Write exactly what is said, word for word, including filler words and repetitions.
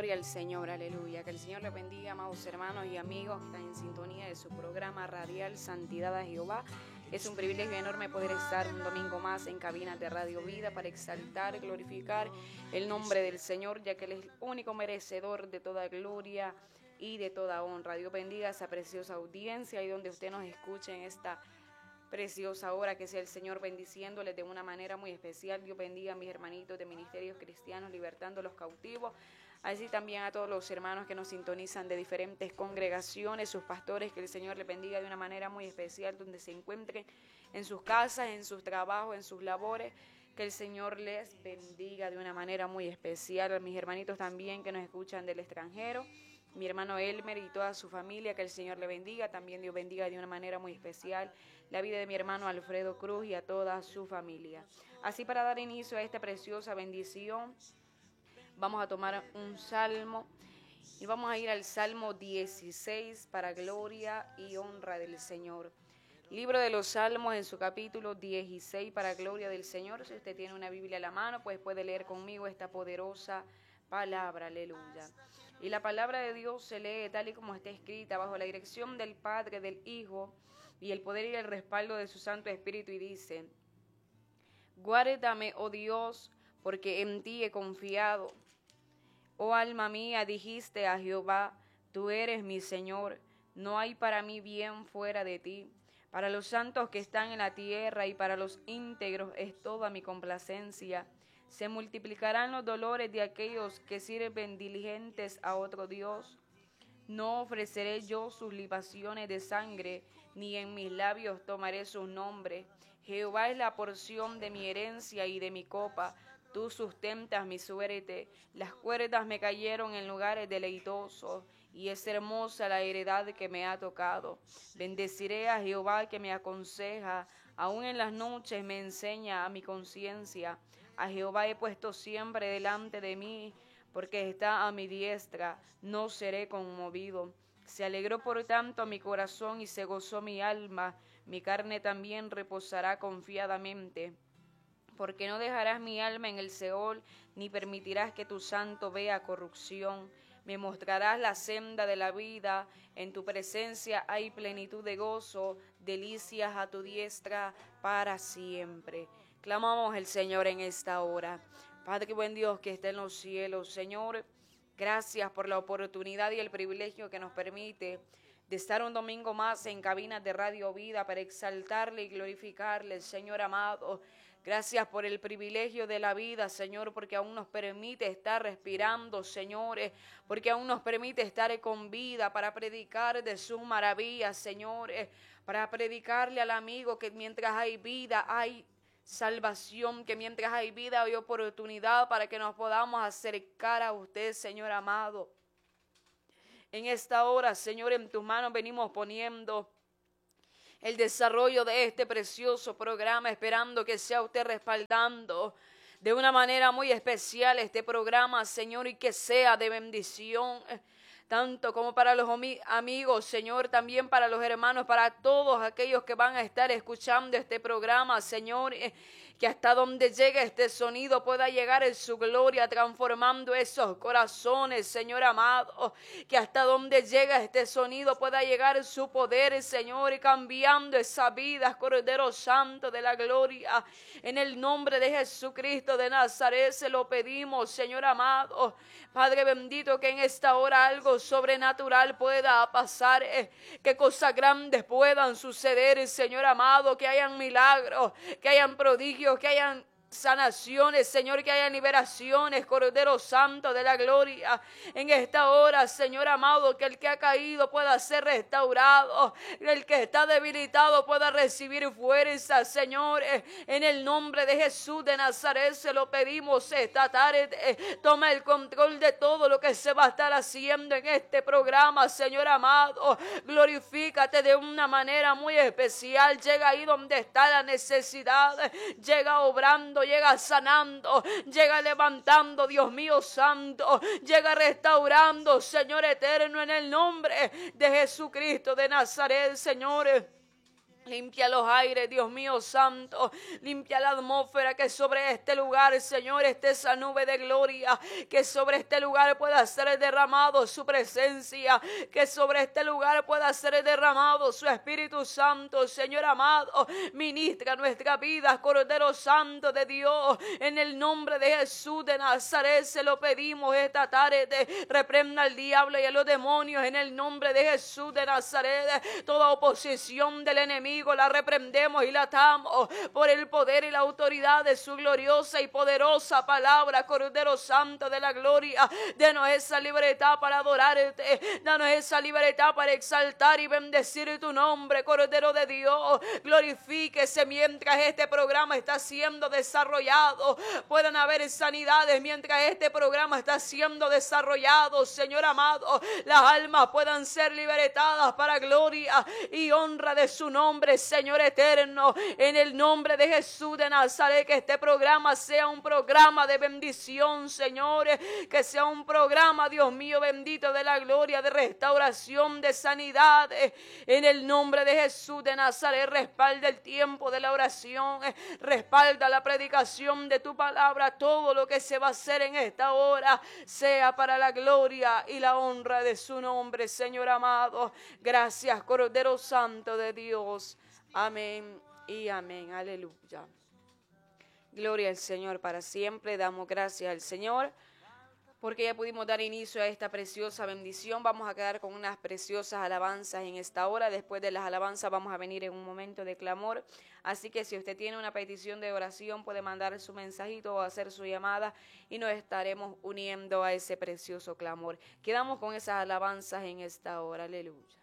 Gloria al Señor, aleluya. Que el Señor les bendiga, amados hermanos y amigos que están en sintonía de su programa radial Santidad a Jehová. Es un privilegio enorme poder estar un domingo más en cabinas de Radio Vida para exaltar, glorificar el nombre del Señor, ya que Él es el único merecedor de toda gloria y de toda honra. Dios bendiga a esa preciosa audiencia y donde usted nos escuche en esta preciosa hora, que sea el Señor bendiciéndoles de una manera muy especial. Dios bendiga a mis hermanitos de Ministerios Cristianos Libertando a los Cautivos, así también a todos los hermanos que nos sintonizan de diferentes congregaciones, sus pastores, que el Señor les bendiga de una manera muy especial donde se encuentren, en sus casas, en sus trabajos, en sus labores, que el Señor les bendiga de una manera muy especial. A mis hermanitos también que nos escuchan del extranjero, mi hermano Elmer y toda su familia, que el Señor le bendiga. También Dios bendiga de una manera muy especial la vida de mi hermano Alfredo Cruz y a toda su familia. Así, para dar inicio a esta preciosa bendición, vamos a tomar un salmo y vamos a ir al Salmo dieciséis para gloria y honra del Señor. Libro de los Salmos en su capítulo dieciséis para gloria del Señor. Si usted tiene una Biblia a la mano, pues puede leer conmigo esta poderosa palabra, aleluya. Y la palabra de Dios se lee tal y como está escrita, bajo la dirección del Padre, del Hijo y el poder y el respaldo de su Santo Espíritu, y dice: Guárdame, oh Dios, porque en ti he confiado. Oh alma mía, dijiste a Jehová, tú eres mi Señor, no hay para mí bien fuera de ti. Para los santos que están en la tierra y para los íntegros es toda mi complacencia. Se multiplicarán los dolores de aquellos que sirven diligentes a otro Dios. No ofreceré yo sus libaciones de sangre, ni en mis labios tomaré sus nombres. Jehová es la porción de mi herencia y de mi copa. Tú sustentas mi suerte. Las cuerdas me cayeron en lugares deleitosos, y es hermosa la heredad que me ha tocado. Bendeciré a Jehová que me aconseja, aún en las noches me enseña a mi conciencia. A Jehová he puesto siempre delante de mí, porque está a mi diestra, no seré conmovido. Se alegró por tanto mi corazón y se gozó mi alma, mi carne también reposará confiadamente. Porque no dejarás mi alma en el Seol, ni permitirás que tu santo vea corrupción. Me mostrarás la senda de la vida, en tu presencia hay plenitud de gozo, delicias a tu diestra para siempre. Clamamos al Señor en esta hora. Padre buen Dios que está en los cielos, Señor, gracias por la oportunidad y el privilegio que nos permite de estar un domingo más en cabinas de Radio Vida para exaltarle y glorificarle, Señor amado. Gracias por el privilegio de la vida, Señor, porque aún nos permite estar respirando, señores, porque aún nos permite estar con vida para predicar de sus maravillas, señores, para predicarle al amigo que mientras hay vida hay salvación, que mientras hay vida hay oportunidad para que nos podamos acercar a usted, Señor amado. En esta hora, Señor, en tus manos venimos poniendo el desarrollo de este precioso programa, esperando que sea usted respaldando de una manera muy especial este programa, Señor, y que sea de bendición, tanto como para los amigos, Señor, también para los hermanos, para todos aquellos que van a estar escuchando este programa, Señor, que hasta donde llegue este sonido pueda llegar en su gloria, transformando esos corazones, Señor amado, que hasta donde llega este sonido pueda llegar en su poder, Señor, y cambiando esa vida, Cordero Santo de la gloria, en el nombre de Jesucristo de Nazaret se lo pedimos, Señor amado. Padre bendito, que en esta hora algo sobrenatural pueda pasar, eh, que cosas grandes puedan suceder, Señor amado, que hayan milagros, que hayan prodigios, que hayan sanaciones, Señor, que haya liberaciones, Cordero Santo de la gloria, en esta hora, Señor amado, que el que ha caído pueda ser restaurado, el que está debilitado pueda recibir fuerza, Señor, en el nombre de Jesús de Nazaret se lo pedimos esta tarde. Toma el control de todo lo que se va a estar haciendo en este programa, Señor amado, glorifícate de una manera muy especial, llega ahí donde está la necesidad, llega obrando, llega sanando, llega levantando, Dios mío santo, llega restaurando, Señor eterno, en el nombre de Jesucristo de Nazaret, Señor. Limpia los aires, Dios mío santo. Limpia la atmósfera, que sobre este lugar, Señor, esté esa nube de gloria. Que sobre este lugar pueda ser derramado su presencia. Que sobre este lugar pueda ser derramado su Espíritu Santo. Señor amado, ministra nuestra vida, Cordero Santo de Dios. En el nombre de Jesús de Nazaret se lo pedimos esta tarde. Reprenda al diablo y a los demonios en el nombre de Jesús de Nazaret. Toda oposición del enemigo la reprendemos y la atamos por el poder y la autoridad de su gloriosa y poderosa palabra. Cordero Santo de la gloria, danos esa libertad para adorarte, danos esa libertad para exaltar y bendecir tu nombre, Cordero de Dios. Glorifíquese mientras este programa está siendo desarrollado. Puedan haber sanidades mientras este programa está siendo desarrollado, Señor amado. Las almas puedan ser libertadas para gloria y honra de su nombre, Señor eterno, en el nombre de Jesús de Nazaret. Que este programa sea un programa de bendición, Señor, que sea un programa, Dios mío bendito, de la gloria, de restauración, de sanidad, en el nombre de Jesús de Nazaret. Respalda el tiempo de la oración, respalda la predicación de tu palabra. Todo lo que se va a hacer en esta hora sea para la gloria y la honra de su nombre, Señor amado. Gracias, Cordero Santo de Dios. Amén y amén. Aleluya. Gloria al Señor para siempre. Damos gracias al Señor porque ya pudimos dar inicio a esta preciosa bendición. Vamos a quedar con unas preciosas alabanzas en esta hora. Después de las alabanzas vamos a venir en un momento de clamor. Así que si usted tiene una petición de oración, puede mandar su mensajito o hacer su llamada y nos estaremos uniendo a ese precioso clamor. Quedamos con esas alabanzas en esta hora. Aleluya.